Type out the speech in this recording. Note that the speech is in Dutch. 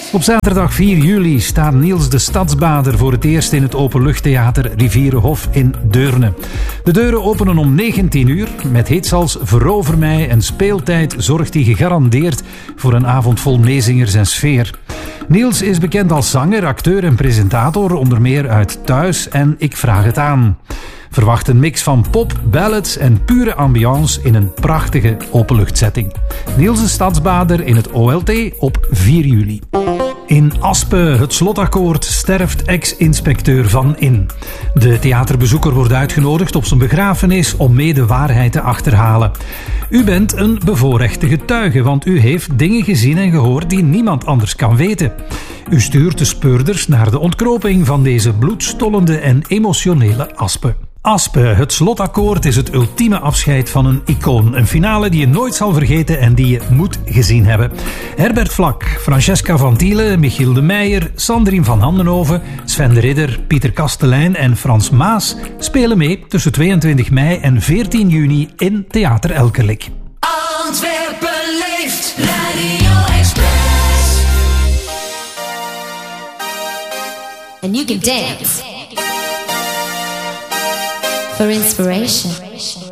Op zaterdag 4 juli staat Niels de Stadsbader voor het eerst in het openluchttheater Rivierenhof in Deurne. De deuren openen om 19 uur. Met hits als Verover mij en speeltijd zorgt hij gegarandeerd voor een avond vol meezingers en sfeer. Niels is bekend als zanger, acteur en presentator, onder meer uit Thuis en Ik Vraag Het Aan. Verwacht een mix van pop, ballads en pure ambiance in een prachtige openluchtsetting. Niels de Stadsbader in het OLT op 4 juli. In Aspe, het slotakkoord, sterft ex-inspecteur Van In. De theaterbezoeker wordt uitgenodigd op zijn begrafenis om mee de waarheid te achterhalen. U bent een bevoorrechte getuige, want u heeft dingen gezien en gehoord die niemand anders kan weten. U stuurt de speurders naar de ontkroping van deze bloedstollende en emotionele Aspe. Aspe, het slotakkoord, is het ultieme afscheid van een icoon. Een finale die je nooit zal vergeten en die je moet gezien hebben. Herbert Vlak, Francesca van Tielen, Michiel de Meijer, Sandrine van Handenhoven, Sven de Ridder, Pieter Kastelein en Frans Maas spelen mee tussen 22 mei en 14 juni in Theater Elkerlijk. Antwerpen leeft, Radio Express. And you can dance for inspiration.